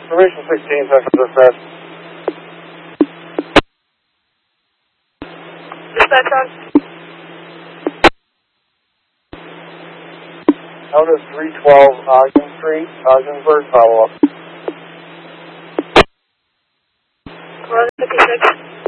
Information 16, Central Dispatch. Dispatch on. Out of 312 Ogden Street, Ogdensburg, follow up. We're on 56.